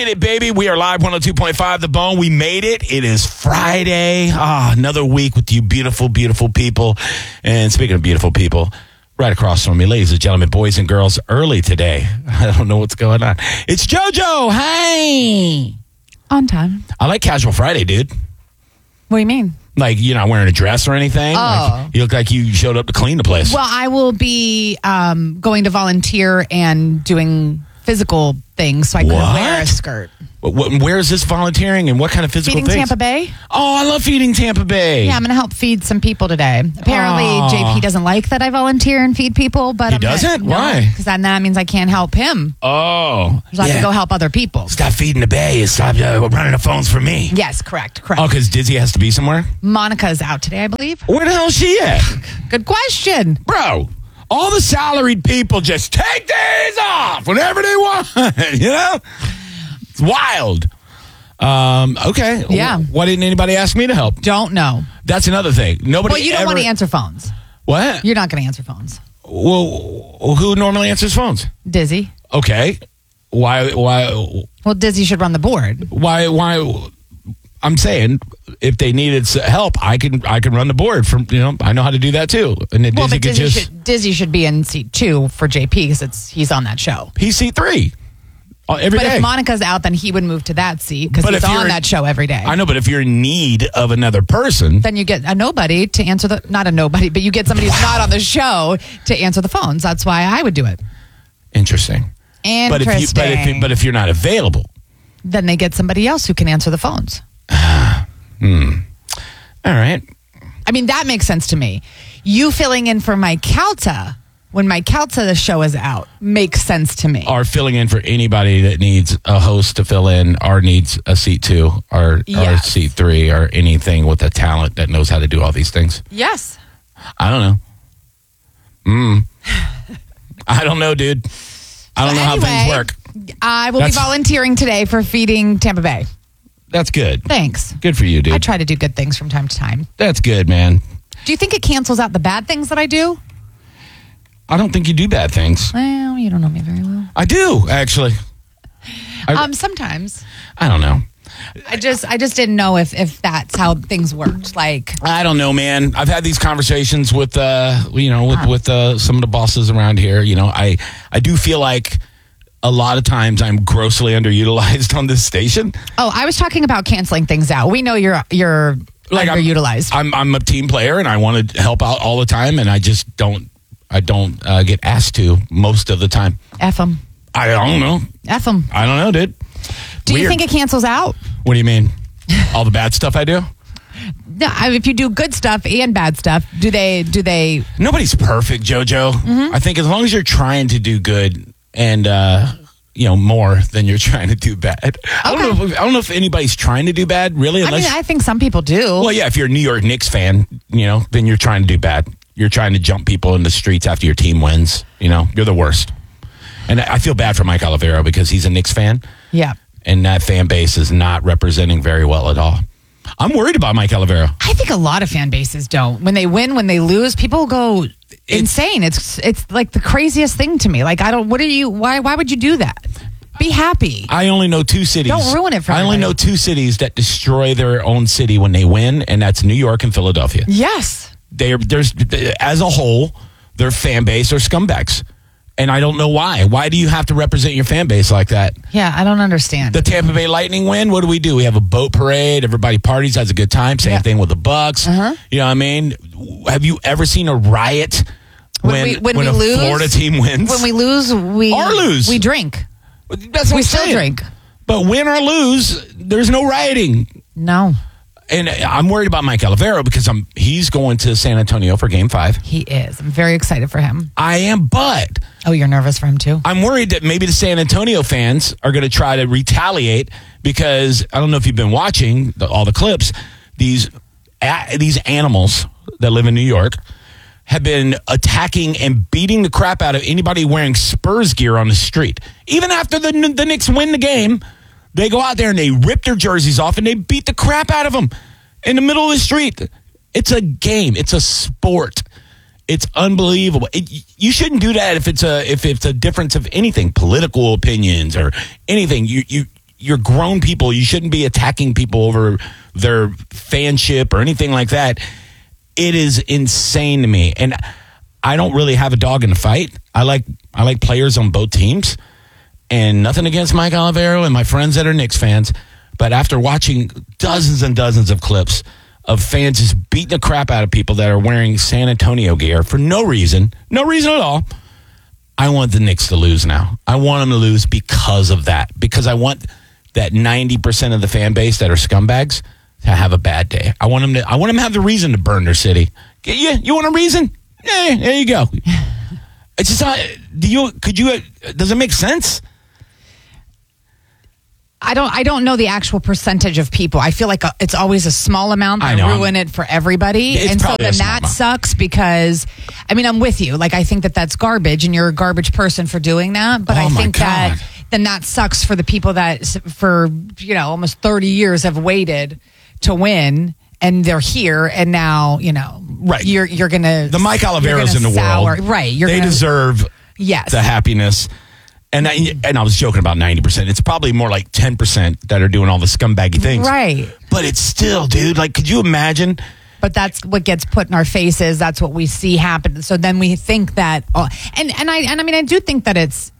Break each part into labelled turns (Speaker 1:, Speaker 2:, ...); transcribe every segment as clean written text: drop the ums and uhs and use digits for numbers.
Speaker 1: It, baby. We are live 102.5 The Bone. We made it. It is Friday. Another week with you beautiful, beautiful people. And speaking of beautiful people, right across from me, ladies and gentlemen, boys and girls, early today. I don't know what's going on. It's JoJo. Hey.
Speaker 2: On time.
Speaker 1: I like Casual Friday, dude.
Speaker 2: What do you mean?
Speaker 1: Like, you're not wearing a dress or anything?
Speaker 2: Oh.
Speaker 1: Like, you look like you showed up to clean the place.
Speaker 2: Well, I will be going to volunteer and doing physical things, so I couldn't wear a skirt.
Speaker 1: Where is this volunteering and what kind of physical
Speaker 2: Feeding
Speaker 1: things?
Speaker 2: Tampa Bay.
Speaker 1: Oh, I love feeding Tampa Bay.
Speaker 2: Yeah, I'm going to help feed some people today. Apparently, JP doesn't like that I volunteer and feed people, but
Speaker 1: He doesn't? Why?
Speaker 2: Because then that means I can't help him.
Speaker 1: Oh.
Speaker 2: So I have to go help other people.
Speaker 1: Stop feeding the Bay. Stop running the phones for me.
Speaker 2: Yes, correct.
Speaker 1: Oh, because Dizzy has to be somewhere?
Speaker 2: Monica's out today, I believe.
Speaker 1: Where the hell is she at?
Speaker 2: Good question.
Speaker 1: Bro, all the salaried people just take days off whenever they want. You know? It's wild. Okay.
Speaker 2: Yeah.
Speaker 1: Why didn't anybody ask me to help?
Speaker 2: Don't know.
Speaker 1: That's another thing. Nobody
Speaker 2: Well, you don't want to answer phones.
Speaker 1: What?
Speaker 2: You're not going to answer phones.
Speaker 1: Well, who normally answers phones?
Speaker 2: Dizzy.
Speaker 1: Okay. Why?
Speaker 2: Well, Dizzy should run the board.
Speaker 1: Why? I'm saying if they needed help, I can run the board from, I know how to do that too. And then Dizzy could
Speaker 2: Dizzy should be in seat 2 for JP because he's on that show.
Speaker 1: He's seat 3 every day.
Speaker 2: But if Monica's out, then he would move to that seat because he's on that show every day.
Speaker 1: I know, but if you're in need of another person,
Speaker 2: then you get a nobody to answer not a nobody, but you get somebody who's not on the show to answer the phones. That's why I would do it.
Speaker 1: Interesting. But if you're not available,
Speaker 2: then they get somebody else who can answer the phones.
Speaker 1: All right.
Speaker 2: I mean, that makes sense to me. You filling in for Mike Calta when Mike Calta, the show is out, makes sense to me.
Speaker 1: Or filling in for anybody that needs a host to fill in or needs a seat 2 or seat 3 or anything with a talent that knows how to do all these things.
Speaker 2: Yes.
Speaker 1: I don't know. I don't know, dude. I don't know how things work.
Speaker 2: I will be volunteering today for feeding Tampa Bay.
Speaker 1: That's good.
Speaker 2: Thanks.
Speaker 1: Good for you, dude.
Speaker 2: I try to do good things from time to time.
Speaker 1: That's good, man.
Speaker 2: Do you think it cancels out the bad things that I do?
Speaker 1: I don't think you do bad things.
Speaker 2: Well, you don't know me very well.
Speaker 1: I do, actually.
Speaker 2: Sometimes.
Speaker 1: I don't know.
Speaker 2: I just didn't know if that's how things worked. Like,
Speaker 1: I don't know, man. I've had these conversations with some of the bosses around here. I do feel like a lot of times I'm grossly underutilized on this station.
Speaker 2: Oh, I was talking about canceling things out. We know you're like underutilized.
Speaker 1: I'm a team player and I want to help out all the time, and I just don't. I don't get asked to most of the time.
Speaker 2: F them.
Speaker 1: I don't know.
Speaker 2: F them.
Speaker 1: I don't know, dude.
Speaker 2: Do you think it cancels out?
Speaker 1: What do you mean? All the bad stuff I do?
Speaker 2: No, if you do good stuff and bad stuff, do they? Nobody's
Speaker 1: perfect, JoJo.
Speaker 2: Mm-hmm.
Speaker 1: I think as long as you're trying to do good and more than you're trying to do bad. Okay. I don't know if anybody's trying to do bad, really.
Speaker 2: I think some people do.
Speaker 1: Well, yeah, if you're a New York Knicks fan, then you're trying to do bad. You're trying to jump people in the streets after your team wins. You're the worst. And I feel bad for Mike Olivero because he's a Knicks fan.
Speaker 2: Yeah.
Speaker 1: And that fan base is not representing very well at all. I'm worried about Mike Olivero.
Speaker 2: I think a lot of fan bases don't. When they win, when they lose, people go insane. It's like the craziest thing to me. Like, why would you do that? Be happy.
Speaker 1: I only know 2 cities.
Speaker 2: Don't ruin it for
Speaker 1: I only know 2 cities that destroy their own city when they win, and that's New York and Philadelphia.
Speaker 2: Yes.
Speaker 1: There's as a whole, their fan base are scumbags. And I don't know why. Why do you have to represent your fan base like that?
Speaker 2: Yeah, I don't understand.
Speaker 1: The Tampa Bay Lightning win, what do? We have a boat parade. Everybody parties, has a good time. Same thing with the Bucks.
Speaker 2: Uh-huh.
Speaker 1: You know what I mean? Have you ever seen a riot when we lose? Florida team wins?
Speaker 2: When we lose, we drink.
Speaker 1: That's what
Speaker 2: we still drink.
Speaker 1: But win or lose, there's no rioting.
Speaker 2: No.
Speaker 1: And I'm worried about Mike Olivero because he's going to San Antonio for Game 5.
Speaker 2: He is. I'm very excited for him.
Speaker 1: I am, but...
Speaker 2: Oh, you're nervous for him too?
Speaker 1: I'm worried that maybe the San Antonio fans are going to try to retaliate because, I don't know if you've been watching all the clips, these animals that live in New York have been attacking and beating the crap out of anybody wearing Spurs gear on the street. Even after the Knicks win the game... They go out there and they rip their jerseys off and they beat the crap out of them in the middle of the street. It's a game. It's a sport. It's unbelievable. You shouldn't do that if it's a difference of anything, political opinions or anything. You you're grown people. You shouldn't be attacking people over their fanship or anything like that. It is insane to me. And I don't really have a dog in the fight. I like players on both teams. And nothing against Mike Olivero and my friends that are Knicks fans. But after watching dozens and dozens of clips of fans just beating the crap out of people that are wearing San Antonio gear for no reason at all, I want the Knicks to lose now. I want them to lose because of that. Because I want that 90% of the fan base that are scumbags to have a bad day. I want them to have the reason to burn their city. You want a reason? There you go. It's just not, does it make sense?
Speaker 2: I don't know the actual percentage of people. I feel like it's always a small amount that ruin it for everybody.
Speaker 1: It's
Speaker 2: and so
Speaker 1: probably
Speaker 2: then
Speaker 1: a small
Speaker 2: that
Speaker 1: amount.
Speaker 2: sucks because, I mean, I'm with you. Like, I think that's garbage and you're a garbage person for doing that. But
Speaker 1: Oh,
Speaker 2: I
Speaker 1: my
Speaker 2: think
Speaker 1: God.
Speaker 2: then that sucks for the people that for, almost 30 years have waited to win. And they're here, and now
Speaker 1: Right.
Speaker 2: You're gonna
Speaker 1: The Mike Oliveros in the world,
Speaker 2: right?
Speaker 1: They deserve
Speaker 2: yes
Speaker 1: the happiness. And I was joking about 90%. It's probably more like 10% that are doing all the scumbaggy things.
Speaker 2: Right.
Speaker 1: But it's still, dude, like, could you imagine?
Speaker 2: But that's what gets put in our faces. That's what we see happen. So then we think that, I do think that it's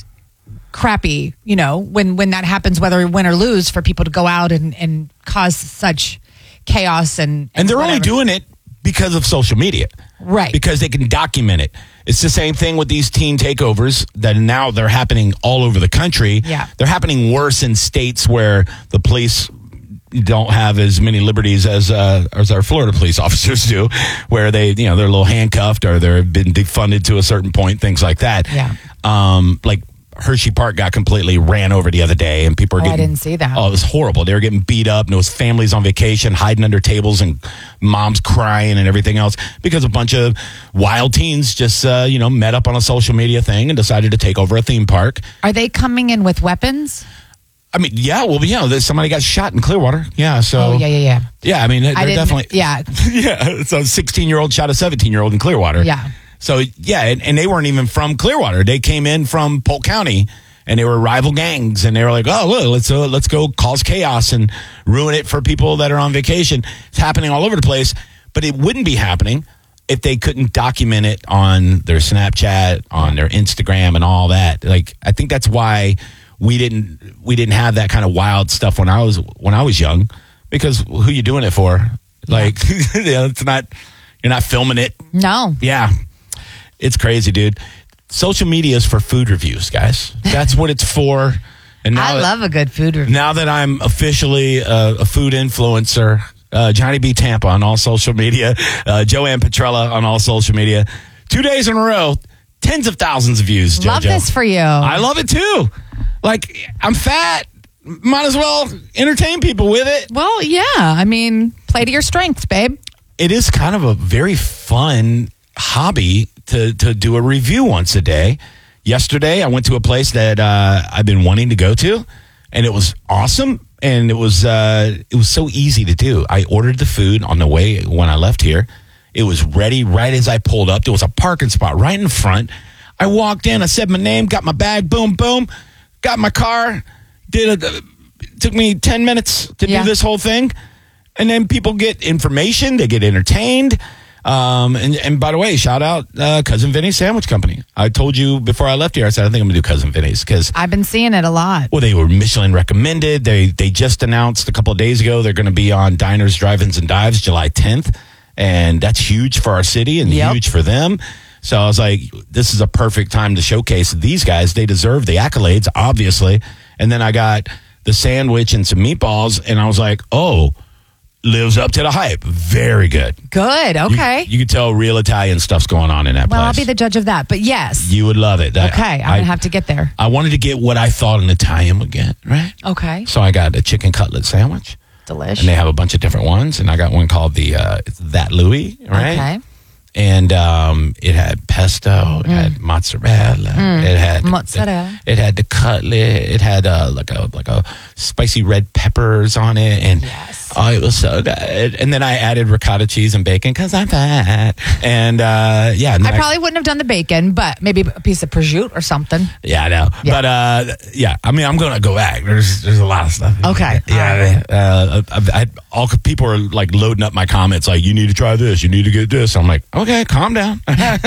Speaker 2: crappy, when that happens, whether win or lose, for people to go out and cause such chaos and
Speaker 1: they're
Speaker 2: whatever.
Speaker 1: only doing it because of social media.
Speaker 2: Right.
Speaker 1: Because they can document it. It's the same thing with these teen takeovers that now they're happening all over the country.
Speaker 2: Yeah.
Speaker 1: They're happening worse in states where the police don't have as many liberties as our Florida police officers do, where they're a little handcuffed or they've been defunded to a certain point, things like that.
Speaker 2: Yeah.
Speaker 1: Like Hershey Park got completely ran over the other day, and people are getting.
Speaker 2: I didn't see that.
Speaker 1: Oh, it was horrible. They were getting beat up, and it was families on vacation hiding under tables, and moms crying and everything else because a bunch of wild teens just met up on a social media thing and decided to take over a theme park.
Speaker 2: Are they coming in with weapons?
Speaker 1: I mean, somebody got shot in Clearwater. Yeah, so.
Speaker 2: Oh, yeah.
Speaker 1: Yeah, I mean, they're definitely.
Speaker 2: Yeah.
Speaker 1: Yeah, so a 16-year-old shot a 17-year-old in Clearwater.
Speaker 2: Yeah.
Speaker 1: So, yeah, and they weren't even from Clearwater. They came in from Polk County, and they were rival gangs, and they were like, oh, look, let's go cause chaos and ruin it for people that are on vacation. It's happening all over the place, but it wouldn't be happening if they couldn't document it on their Snapchat, on their Instagram, and all that. Like, I think that's why we didn't have that kind of wild stuff when I was young, because who you doing it for? Like, it's not, you're not filming it.
Speaker 2: No.
Speaker 1: Yeah. It's crazy, dude. Social media is for food reviews, guys. That's what it's for. And now
Speaker 2: I love a good food review.
Speaker 1: Now that I'm officially a food influencer, Johnny B. Tampa on all social media, Joanne Petrella on all social media, 2 days in a row, tens of thousands of views. JoJo.
Speaker 2: Love this for you.
Speaker 1: I love it too. Like, I'm fat. Might as well entertain people with it.
Speaker 2: Well, yeah. I mean, play to your strengths, babe.
Speaker 1: It is kind of a very fun hobby to do a review once a day. Yesterday, I went to a place that I've been wanting to go to, and it was awesome. And it was so easy to do. I ordered the food on the way when I left here. It was ready right as I pulled up. There was a parking spot right in front. I walked in. I said my name, got my bag, boom, boom, got my car. Took me 10 minutes to do this whole thing. And then people get information. They get entertained. And by the way, shout out Cousin Vinny's Sandwich Company. I told you before I left here, I said, I think I'm going to do Cousin Vinny's because
Speaker 2: I've been seeing it a lot.
Speaker 1: Well, they were Michelin recommended. They just announced a couple of days ago they're going to be on Diners, Drive-Ins, and Dives July 10th. And that's huge for our city and huge for them. So I was like, this is a perfect time to showcase these guys. They deserve the accolades, obviously. And then I got the sandwich and some meatballs, and I was like, oh, lives up to the hype. Very good.
Speaker 2: Good. Okay.
Speaker 1: You can tell real Italian stuff's going on in that place.
Speaker 2: Well, I'll be the judge of that. But yes.
Speaker 1: You would love it.
Speaker 2: Okay. I'm going to have to get there.
Speaker 1: I wanted to get what I thought an Italian would get, right?
Speaker 2: Okay.
Speaker 1: So I got a chicken cutlet sandwich.
Speaker 2: Delish.
Speaker 1: And they have a bunch of different ones. And I got one called the That Louis, right?
Speaker 2: Okay.
Speaker 1: And it had pesto, it had mozzarella, it had
Speaker 2: mozzarella.
Speaker 1: It had the cutlet, it had like a spicy red peppers on it, and Oh, it was so good. And then I added ricotta cheese and bacon because I'm fat. And yeah. And
Speaker 2: I probably wouldn't have done the bacon, but maybe a piece of prosciutto or something.
Speaker 1: Yeah, I know.
Speaker 2: Yeah.
Speaker 1: But yeah, I mean, I'm going to go back. There's a lot of stuff.
Speaker 2: Okay.
Speaker 1: Yeah. All people are like loading up my comments like, you need to try this. You need to get this. I'm like, okay, calm down.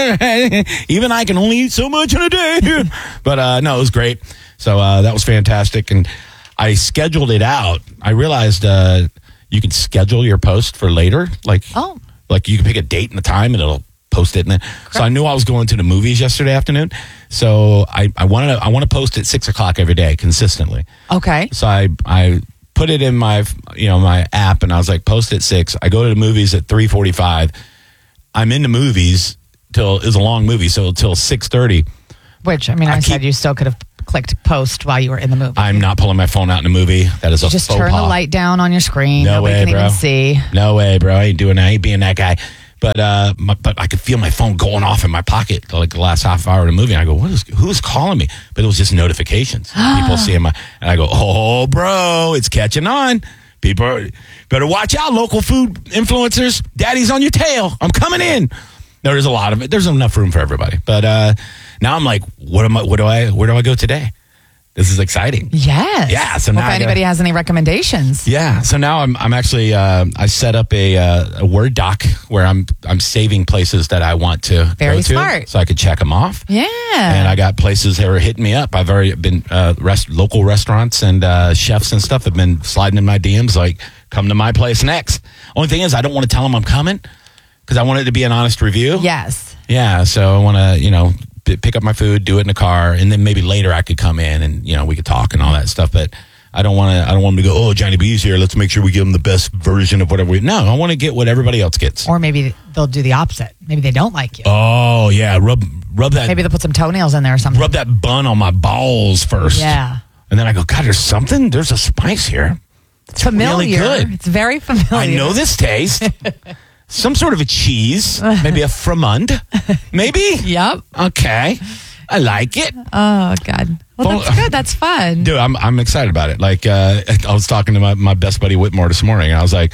Speaker 1: Even I can only eat so much in a day. But no, it was great. So that was fantastic. And I scheduled it out. I realized you can schedule your post for later. Like you can pick a date and a time and it'll post it. So I knew I was going to the movies yesterday afternoon. So I want to post at 6:00 every day consistently.
Speaker 2: Okay.
Speaker 1: So I put it in my my app and I was like, post at 6. I go to the movies at 3:45. I'm in the movies till it was a long movie, so till 6:30.
Speaker 2: Which I said you still could have clicked post while you were in the movie.
Speaker 1: I'm not pulling my phone out in the movie. That is a
Speaker 2: just
Speaker 1: faux
Speaker 2: turn
Speaker 1: pas.
Speaker 2: the light down on your screen.
Speaker 1: No
Speaker 2: Nobody
Speaker 1: way,
Speaker 2: can
Speaker 1: bro.
Speaker 2: even see.
Speaker 1: No way, bro. I ain't doing that. I ain't being that guy. But but I could feel my phone going off in my pocket like the last half hour of the movie. And I go, who's calling me? But it was just notifications. People seeing and I go, oh, bro, it's catching on. People better watch out, local food influencers. Daddy's on your tail. I'm coming in. There's a lot of it. There's enough room for everybody. But now I'm like, where do I go today? This is exciting.
Speaker 2: Yes.
Speaker 1: Yeah. So
Speaker 2: well,
Speaker 1: now
Speaker 2: if anybody has any recommendations.
Speaker 1: Yeah. So now I'm actually I set up a Word doc where I'm saving places that I want to
Speaker 2: Very
Speaker 1: go to,
Speaker 2: smart.
Speaker 1: so I could check them off.
Speaker 2: Yeah.
Speaker 1: And I got places that are hitting me up. I've already been local restaurants and chefs and stuff have been sliding in my DMs like, come to my place next. Only thing is, I don't want to tell them I'm coming because I want it to be an honest review.
Speaker 2: Yes.
Speaker 1: Yeah. So I want to pick up my food, do it in the car, and then maybe later I could come in and we could talk and all that stuff. But I don't want them to go, oh, Johnny B's here. Let's make sure we give them the best version of whatever No, I want to get what everybody else gets.
Speaker 2: Or maybe they'll do the opposite. Maybe they don't like you.
Speaker 1: Oh yeah, rub that.
Speaker 2: Maybe they'll put some toenails in there or something.
Speaker 1: Rub that bun on my balls first.
Speaker 2: Yeah.
Speaker 1: And then I go, God, there's a spice here.
Speaker 2: It's familiar.
Speaker 1: Really good.
Speaker 2: It's very familiar.
Speaker 1: I know this taste. Some sort of a cheese, maybe a framund, maybe.
Speaker 2: Yep.
Speaker 1: Okay, I like it.
Speaker 2: Oh God. Well, that's good. That's fun.
Speaker 1: Dude, I'm excited about it. Like I was talking to my best buddy Whitmore this morning, and I was like,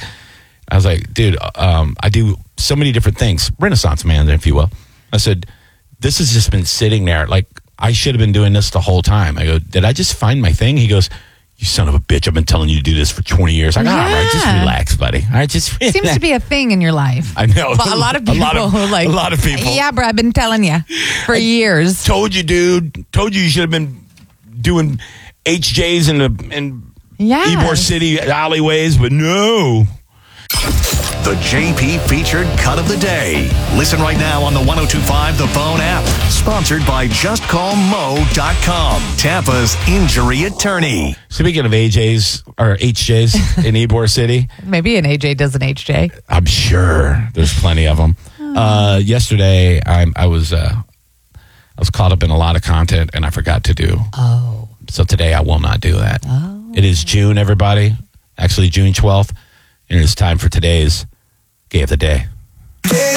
Speaker 1: dude, I do so many different things, Renaissance man, if you will. I said, this has just been sitting there. Like I should have been doing this the whole time. I go, did I just find my thing? He goes, you son of a bitch, I've been telling you to do this for 20 years. I go, all right, just relax, buddy. All right, just relax.
Speaker 2: Seems to be a thing in your life.
Speaker 1: I know.
Speaker 2: But a lot of people
Speaker 1: a lot of people.
Speaker 2: Yeah, bro, I've been telling you for years.
Speaker 1: Told you, dude. Told you should have been doing HJs in Ybor City alleyways, but no.
Speaker 3: The JP featured cut of the day. Listen right now on the 102.5 The Phone app. Sponsored by JustCallMo.com, Tampa's injury attorney.
Speaker 1: Speaking of AJs or HJs in Ybor City,
Speaker 2: Maybe an AJ does an HJ.
Speaker 1: I'm sure there's plenty of them. Yesterday, I was caught up in a lot of content and I forgot to do.
Speaker 2: Oh.
Speaker 1: So today I will not do that.
Speaker 2: Oh.
Speaker 1: It is June, everybody. Actually, June 12th. And it's time for today's Gay of the Day.